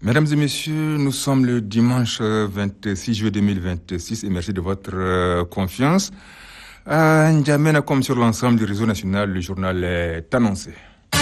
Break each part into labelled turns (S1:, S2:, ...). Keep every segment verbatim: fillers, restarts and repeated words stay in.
S1: Mesdames et messieurs, nous sommes le dimanche vingt-six juillet deux mille vingt-six et merci de votre confiance. À N'Djamena, comme sur l'ensemble du réseau national, le journal est annoncé.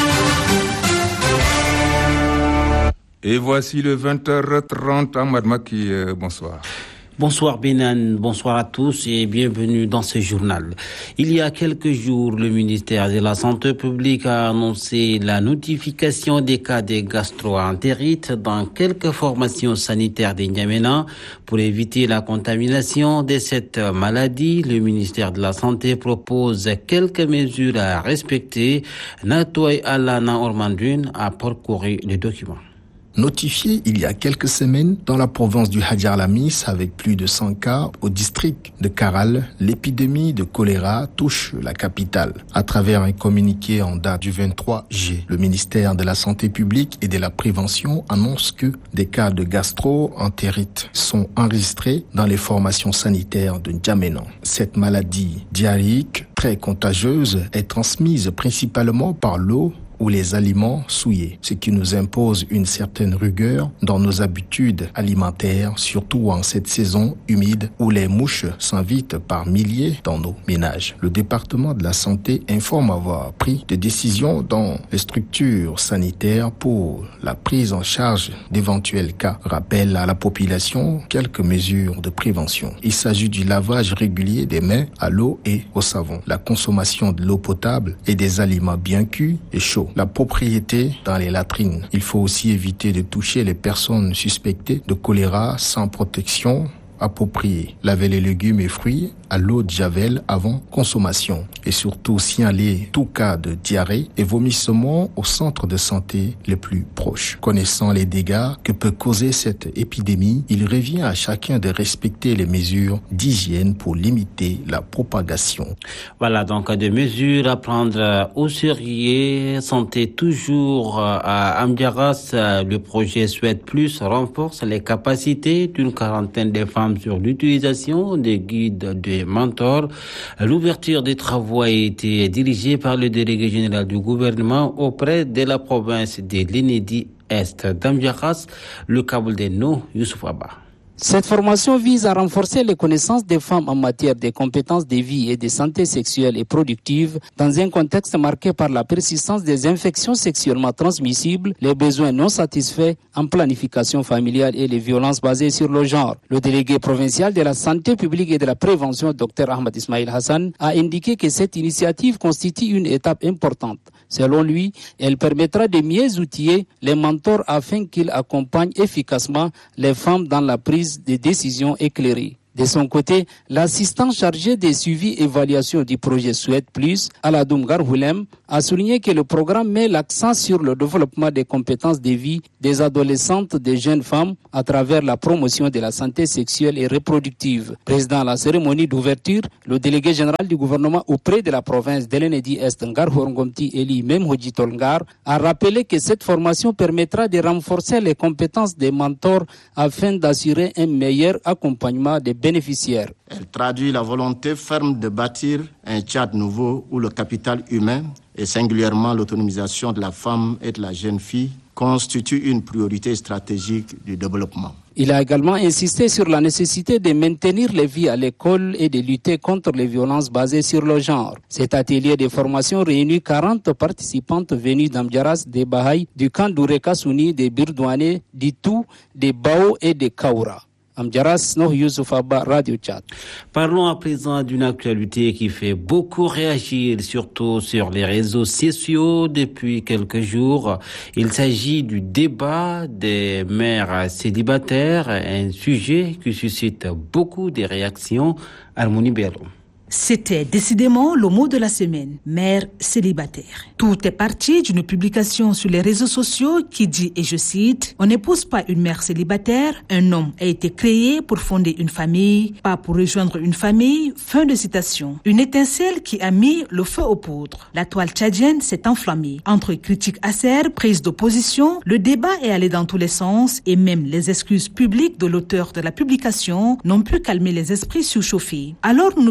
S1: Et voici le vingt heures trente à Madmaki. Bonsoir.
S2: Bonsoir Benan, bonsoir à tous et bienvenue dans ce journal. Il y a quelques jours, le ministère de la Santé publique a annoncé la notification des cas de gastro-entérite dans quelques formations sanitaires de N'Djamena. Pour éviter la contamination de cette maladie, le ministère de la Santé propose quelques mesures à respecter. Natoy Alana Ormandune a parcouru les documents.
S3: Notifié il y a quelques semaines dans la province du Hadjar Lamis avec plus de cent cas au district de Karal, l'épidémie de choléra touche la capitale. À travers un communiqué en date du vingt-trois juillet, le ministère de la Santé publique et de la Prévention annonce que des cas de gastro-entérite sont enregistrés dans les formations sanitaires de N'Djamena. Cette maladie diarrhéique très contagieuse est transmise principalement par l'eau ou les aliments souillés, ce qui nous impose une certaine rigueur dans nos habitudes alimentaires, surtout en cette saison humide où les mouches s'invitent par milliers dans nos ménages. Le département de la santé informe avoir pris des décisions dans les structures sanitaires pour la prise en charge d'éventuels cas. Rappelle à la population quelques mesures de prévention. Il s'agit du lavage régulier des mains à l'eau et au savon, la consommation de l'eau potable et des aliments bien cuits et chauds, la propriété dans les latrines. Il faut aussi éviter de toucher les personnes suspectées de choléra sans protection appropriée. Laver les légumes et fruits à l'eau de javel avant consommation et surtout signaler tout cas de diarrhée et vomissement au centre de santé les plus proches. Connaissant les dégâts que peut causer cette épidémie, il revient à chacun de respecter les mesures d'hygiène pour limiter la propagation.
S2: Voilà donc des mesures à prendre au sérieux. Santé toujours à Amdiaras. Le projet Souhaite Plus renforce les capacités d'une quarantaine de femmes sur l'utilisation des guides de mentors. L'ouverture des travaux a été dirigée par le délégué général du gouvernement auprès de la province de l'Inédie-Est d'Amdiaras, le Kaboul de No, Youssouf Abba.
S4: Cette formation vise à renforcer les connaissances des femmes en matière de compétences de vie et de santé sexuelle et productive dans un contexte marqué par la persistance des infections sexuellement transmissibles, les besoins non satisfaits en planification familiale et les violences basées sur le genre. Le délégué provincial de la santé publique et de la prévention, Dr Ahmad Ismail Hassan, a indiqué que cette initiative constitue une étape importante. Selon lui, elle permettra de mieux outiller les mentors afin qu'ils accompagnent efficacement les femmes dans la prise des décisions éclairées. De son côté, l'assistant chargé des suivis et évaluations du projet Souhaite Plus, Aladoum Garhoulem, a souligné que le programme met l'accent sur le développement des compétences de vie des adolescentes, des jeunes femmes, à travers la promotion de la santé sexuelle et reproductive. Président à la cérémonie d'ouverture, le délégué général du gouvernement auprès de la province d'Elénédi-Est, Ngar Horngomti Eli Memhodji Tolngar, a rappelé que cette formation permettra de renforcer les compétences des mentors afin d'assurer un meilleur accompagnement des bénéficiaires.
S5: Elle traduit la volonté ferme de bâtir un Tchad nouveau où le capital humain et singulièrement l'autonomisation de la femme et de la jeune fille constitue une priorité stratégique du développement.
S4: Il a également insisté sur la nécessité de maintenir les vies à l'école et de lutter contre les violences basées sur le genre. Cet atelier de formation réunit quarante participantes venues d'Amdiaras, des Bahaï, du camp d'Ourekassouni, des Birdouane, d'Itou, des Bao et des Kaura. Amdiaras, Noh Youssouf Abba, Radio Tchad.
S2: Parlons à présent d'une actualité qui fait beaucoup réagir, surtout sur les réseaux sociaux depuis quelques jours. Il s'agit du débat des mères célibataires, un sujet qui suscite beaucoup de réactions. Harmonie Bello.
S6: C'était décidément le mot de la semaine, mère célibataire. Tout est parti d'une publication sur les réseaux sociaux qui dit, et je cite, « On n'épouse pas une mère célibataire, un homme a été créé pour fonder une famille, pas pour rejoindre une famille. » Fin de citation. Une étincelle qui a mis le feu aux poudres. La toile tchadienne s'est enflammée. Entre critiques acerbes, prises d'opposition, le débat est allé dans tous les sens et même les excuses publiques de l'auteur de la publication n'ont pu calmer les esprits surchauffés. Alors nous sommes livrés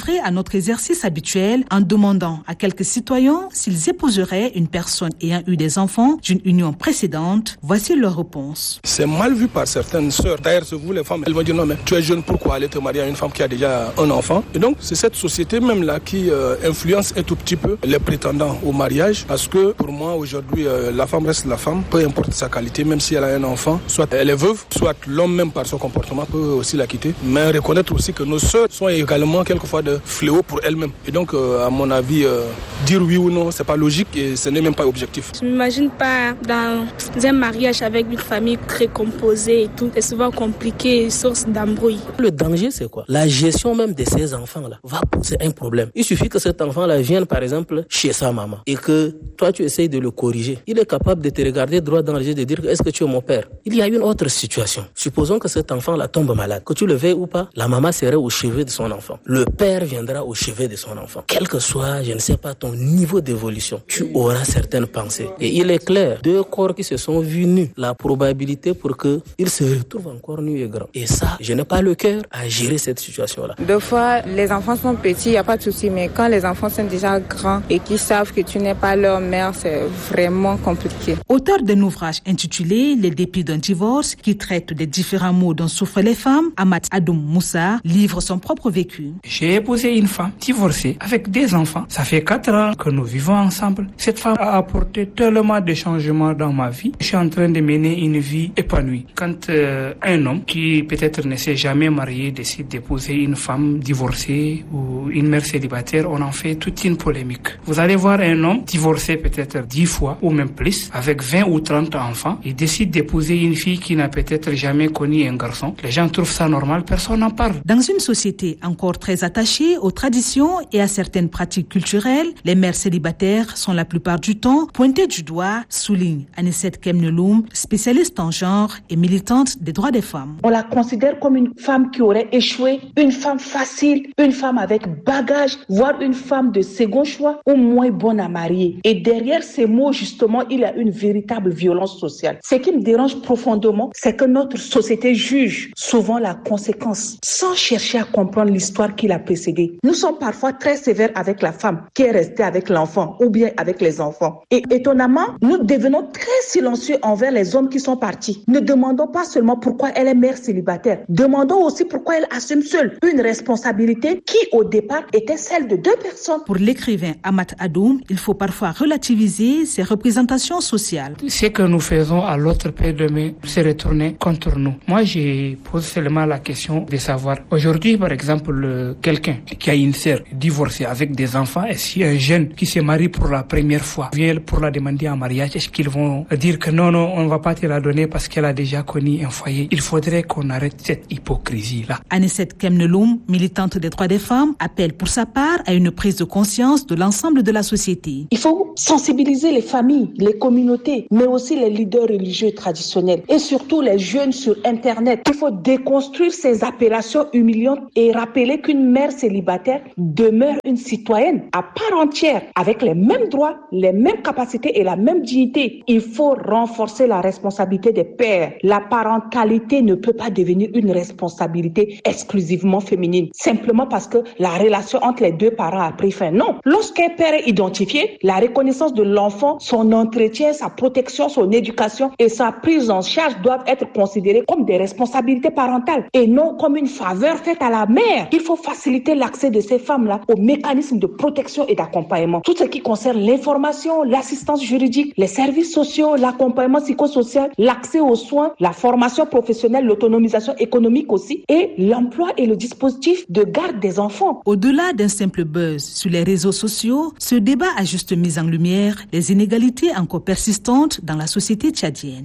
S6: livré à notre exercice habituel en demandant à quelques citoyens s'ils épouseraient une personne ayant eu des enfants d'une union précédente. Voici leur réponse.
S7: C'est mal vu par certaines sœurs. D'ailleurs, c'est vous les femmes, elles vont dire non mais tu es jeune, pourquoi aller te marier à une femme qui a déjà un enfant? Et donc c'est cette société même là qui euh, influence un tout petit peu les prétendants au mariage, parce que pour moi aujourd'hui euh, la femme reste la femme, peu importe sa qualité, même si elle a un enfant, soit elle est veuve, soit l'homme même par son comportement peut aussi la quitter. Mais reconnaître aussi que nos sœurs sont également quelquefois de fléaux pour elles-mêmes. Et donc euh, à mon avis, euh, dire oui ou non, c'est pas logique et ce n'est même pas objectif.
S8: Je m'imagine pas dans un mariage avec une famille très composée et tout. C'est souvent compliqué, source d'embrouille.
S9: Le danger, c'est quoi? La gestion même de ces enfants-là va poser un problème. Il suffit que cet enfant-là vienne, par exemple, chez sa maman et que toi, tu essayes de le corriger. Il est capable de te regarder droit dans les yeux et de dire est-ce que tu es mon père? Il y a une autre situation. Supposons que cet enfant-là tombe malade. Que tu le veuilles ou pas, la maman serait au chevet de son enfant. Le père viendra au chevet de son enfant. Quel que soit, je ne sais pas, ton niveau d'évolution, tu auras certaines pensées. Et il est clair, deux corps qui se sont vus nus, la probabilité pour qu'ils se retrouvent encore nus est grande. Et ça, je n'ai pas le cœur à gérer cette situation-là.
S10: Deux fois, les enfants sont petits, il n'y a pas de souci, mais quand les enfants sont déjà grands et qu'ils savent que tu n'es pas leur mère, c'est vraiment compliqué.
S6: Auteur d'un ouvrage intitulé Les dépits d'un divorce, qui traite des différents maux dont souffrent les femmes, Amat Adoum Moussa livre son propre vécu.
S11: J'ai épousé une femme divorcée avec des enfants. Ça fait quatre ans que nous vivons ensemble. Cette femme a apporté tellement de changements dans ma vie. Je suis en train de mener une vie épanouie. Quand euh, un homme qui peut-être ne s'est jamais marié décide d'épouser une femme divorcée ou une mère célibataire, on en fait toute une polémique. Vous allez voir un homme divorcé peut-être dix fois ou même plus, avec vingt ou trente enfants, il décide d'épouser une fille qui n'a peut-être jamais connu un garçon. Les gens trouvent ça normal, personne n'en parle.
S6: Dans une société encore très attachée aux traditions et à certaines pratiques culturelles, les mères célibataires sont la plupart du temps pointées du doigt, souligne Anicette Kemneloum, spécialiste en genre et militante des droits des femmes.
S12: On la considère comme une femme qui aurait échoué, une femme facile, une femme avec bagage, voire une femme de second choix ou moins bonne à marier. Et derrière ces mots, justement, il y a une véritable violence sociale. Ce qui me dérange profondément, c'est que notre société juge souvent la conséquence sans chercher à comprendre l'histoire qui l'a précédée. Nous sommes parfois très sévères avec la femme qui est restée avec l'enfant ou bien avec les enfants. Et étonnamment, nous devenons très silencieux envers les hommes qui sont partis. Ne demandons pas seulement pourquoi elle est mère célibataire. Demandons aussi pourquoi elle assume seule une responsabilité qui, au départ, était celle de deux personnes.
S6: Pour l'écrivain Amat Adoum, il faut parfois relativiser ces représentations sociales.
S11: Ce que nous faisons à l'autre peut demain se retourner contre nous. Moi, je pose seulement la question de savoir, aujourd'hui, par exemple, le, quelqu'un qui a une sœur divorcée avec des enfants, et si un jeune qui se marie pour la première fois vient pour la demander en mariage, est-ce qu'ils vont dire que non, non, on ne va pas te la donner parce qu'elle a déjà connu un foyer? Il faudrait qu'on arrête cette hypocrisie-là.
S6: Anicette Kemneloum, militante des droits des femmes, appelle pour sa part à une prise de conscience de l'ensemble de la société.
S12: Il faut sensibiliser les familles, les communautés, mais aussi les leaders religieux traditionnels et surtout les jeunes sur Internet. Il faut déconstruire ces appellations humiliantes et rappeler qu'une mère célibataire demeure une citoyenne à part entière avec les mêmes droits, les mêmes capacités et la même dignité. Il faut renforcer la responsabilité des pères. La parentalité ne peut pas devenir une responsabilité exclusivement féminine, simplement parce que la relation entre les deux parents a pris fin. Non, lorsqu'un père est identifié, la reconnaissance de l'enfant, son entretien, sa protection, son éducation et sa prise en charge doivent être considérées comme des responsabilités parentales et non comme une faveur faite à la mère. Il faut faciliter l'accès de ces femmes-là aux mécanismes de protection et d'accompagnement. Tout ce qui concerne l'information, l'assistance juridique, les services sociaux, l'accompagnement psychosocial, l'accès aux soins, la formation professionnelle, l'autonomisation économique aussi, et l'emploi et le dispositif de garde des enfants.
S6: Au-delà d'un simple buzz sur les réseaux sociaux, ce débat a juste mis en lumière les inégalités encore persistantes dans la société tchadienne.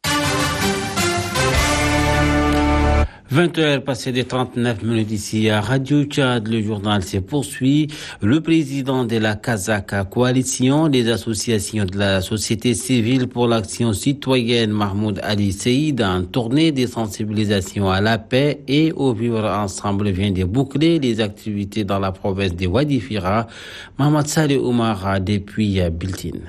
S2: vingt heures passées de trente-neuf minutes ici à Radio Tchad. Le journal se poursuit. Le président de la Kazaka Coalition des associations de la société civile pour l'action citoyenne, Mahmoud Ali Seïd, en tournée de sensibilisation à la paix et au vivre ensemble, vient de boucler les activités dans la province de Wadi Fira. Mohamed Saleh Oumar depuis Biltine.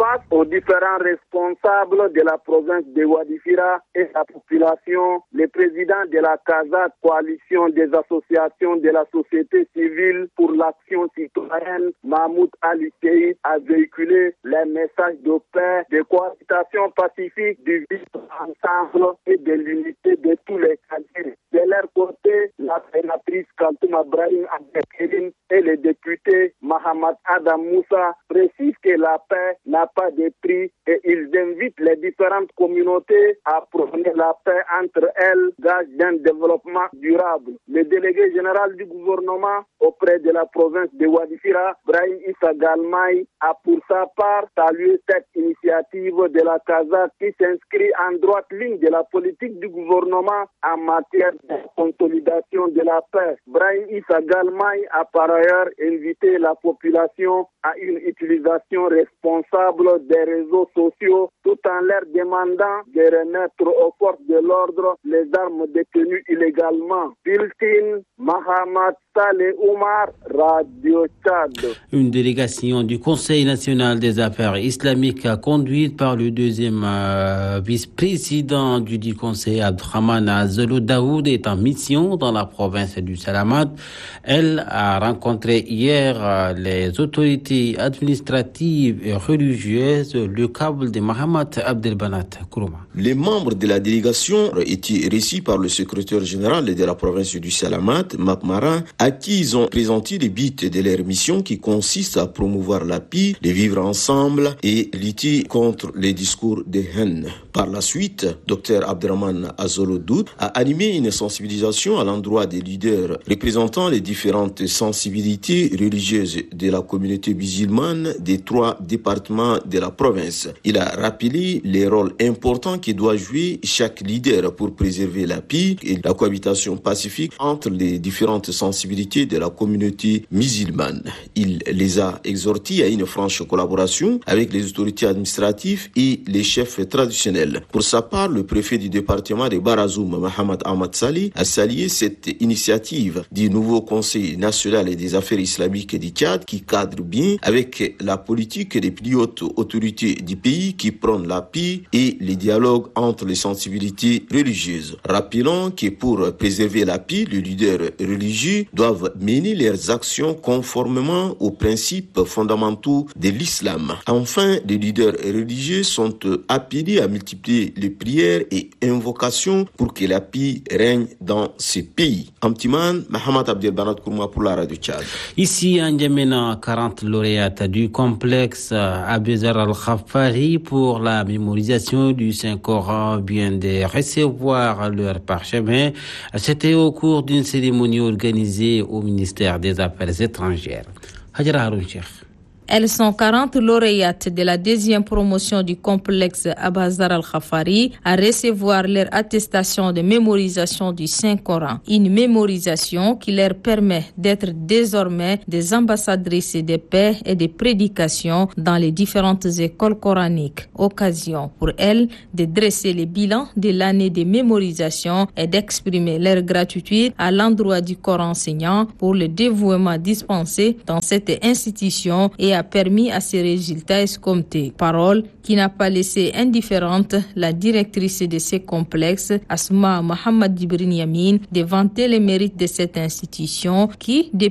S13: face aux différents responsables de la province de Wadifira et la population, le président de la CASA, coalition des associations de la société civile pour l'action citoyenne, Mahmoud Ali Keït, a véhiculé les messages de paix, de cohabitation pacifique, du vivre ensemble et de l'unité de tous les cadres. De leur côté, la sénatrice Kaltoum Abrahim Abdelkerim et le député Mahamad Adam Moussa précisent que la paix n'a pas de prix et ils invitent les différentes communautés à prôner la paix entre elles, gage d'un développement durable. Le délégué général du gouvernement auprès de la province de Wadifira, Brahim Issa Galmaï, a pour sa part salué cette initiative de la CASA qui s'inscrit en droite ligne de la politique du gouvernement en matière de consolidation de la paix. Brahim Issa Galmaï a par ailleurs invité la population à une utilisation responsable des réseaux sociaux tout en leur demandant de remettre aux forces de l'ordre les armes détenues illégalement. Biltine Mahamad Saleh Oumar, Radio Tchad.
S2: Une délégation du Conseil national des affaires islamiques conduite par le deuxième euh, vice-président du dit conseil, Abdrahman Azolo Daoud, est en mission dans la province du Salamat. Elle a rencontré hier euh, les autorités administratives et religieuses, le câble de Mohamed Abdelbanat Kourouma.
S14: Les membres de la délégation ont été reçus par le secrétaire général de la province du Salamat, Makmara, à qui ils ont présenté les buts de leur mission qui consiste à promouvoir la paix, de vivre ensemble et lutter contre les discours de haine. Par la suite, Dr Abdrahman Azolo Daoud a animé une sensibilisation à l'endroit des leaders représentant les différentes sensibilités religieuses de la communauté musulmane des trois départements de la province. Il a rappelé les rôles importants que doit jouer chaque leader pour préserver la paix et la cohabitation pacifique entre les différentes sensibilités de la communauté musulmane. Il les a exhortés à une franche collaboration avec les autorités administratives et les chefs traditionnels. Pour sa part, le préfet du département de Barazoum, Mohamed Ahmad Salih, a salué cette initiative du nouveau Conseil national des affaires islamiques du Tchad qui cadre bien avec la politique des plus hautes autorités du pays qui prônent la paix et le dialogue entre les sensibilités religieuses. Rappelons que pour préserver la paix, les leaders religieux doivent mener leurs actions conformément aux principes fondamentaux de l'islam. Enfin, les leaders religieux sont appelés à multiplier les prières et invocations pour que la paix règne dans ces pays. Amtiman, Mohamed Abdelbanat Kourouma pour la Radio Tchad.
S2: Ici, à N'Djamena, quarante lauréates du complexe Abezar Al-Khafari pour la mémorisation du Saint-Coran viennent de recevoir leur parchemin. C'était au cours d'une cérémonie organisée au ministère des Affaires étrangères. Hajra Haroun Cheikh.
S15: Elles sont quarante lauréates de la deuxième promotion du complexe Abazar Al-Khafari à recevoir leur attestation de mémorisation du Saint-Coran. Une mémorisation qui leur permet d'être désormais des ambassadrices de paix et de prédication dans les différentes écoles coraniques. Occasion pour elles de dresser le bilan de l'année de mémorisation et d'exprimer leur gratitude à l'endroit du corps enseignant pour le dévouement dispensé dans cette institution et a permis à ces résultats escomptés. Parole qui n'a pas laissé indifférente la directrice de ces complexes, Asma Mohamed Dibrin Yamin, de vanter les mérites de cette institution qui,